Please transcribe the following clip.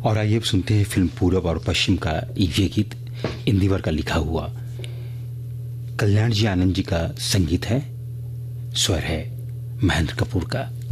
और आइए अब सुनते हैं फिल्म पूरब और पश्चिम का ये गीत इंदिवर का लिखा हुआ। कल्याण जी आनंद जी का संगीत है, स्वर है महेंद्र कपूर का।